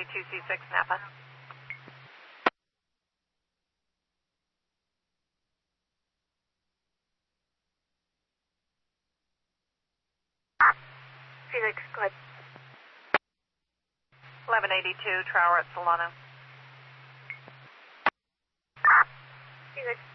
2C6 Napa. Felix, go ahead. 1182 Trower at Solano. Felix.